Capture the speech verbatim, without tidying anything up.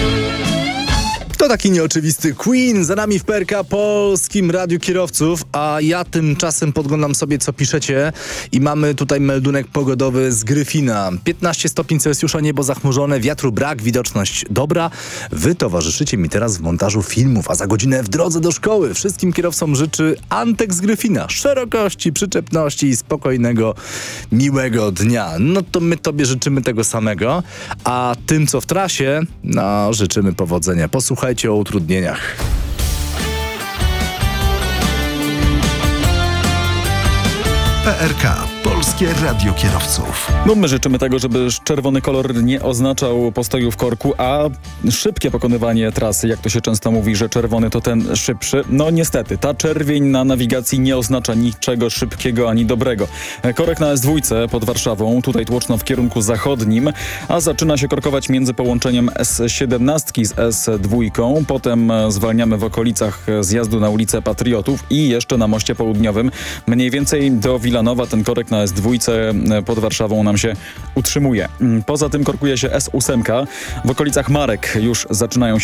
To taki nieoczywisty Queen, za nami w P R K Polskim Radiu Kierowców, a ja tymczasem podglądam sobie, co piszecie i mamy tutaj meldunek pogodowy z Gryfina. piętnaście stopni Celsjusza, niebo zachmurzone, wiatru brak, widoczność dobra. Wy towarzyszycie mi teraz w montażu filmów, a za godzinę w drodze do szkoły. Wszystkim kierowcom życzy Antek z Gryfina. Szerokości, przyczepności i spokojnego, miłego dnia. No to my tobie życzymy tego samego, a tym, co w trasie, no życzymy powodzenia. Posłuchajcie o utrudnieniach. P R K. Polskie Radio Kierowców. No my życzymy tego, żeby czerwony kolor nie oznaczał postoju w korku, a szybkie pokonywanie trasy, jak to się często mówi, że czerwony to ten szybszy. No niestety, ta czerwień na nawigacji nie oznacza niczego szybkiego ani dobrego. Korek na S dwa pod Warszawą, tutaj tłoczno w kierunku zachodnim, a zaczyna się korkować między połączeniem S siedemnaście z S dwa, potem zwalniamy w okolicach zjazdu na ulicę Patriotów i jeszcze na moście południowym. Mniej więcej do Wilanowa ten korek na S dwa pod Warszawą nam się utrzymuje. Poza tym korkuje się S osiem. W okolicach Marek już zaczynają się